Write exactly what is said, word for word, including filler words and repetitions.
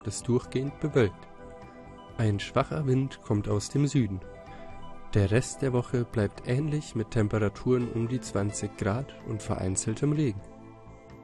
das durchgehend bewölkt. Ein schwacher Wind kommt aus dem Süden. Der Rest der Woche bleibt ähnlich mit Temperaturen um die zwanzig Grad und vereinzeltem Regen.